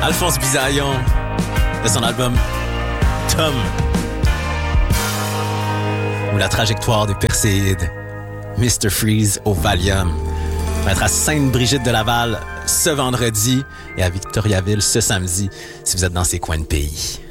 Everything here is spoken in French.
Alphonse Bisaillon de son album Tom, ou la trajectoire des Perséides, Mr. Freeze au Valium. On va être à Sainte-Brigitte de Laval ce vendredi et à Victoriaville ce samedi si vous êtes dans ces coins de pays.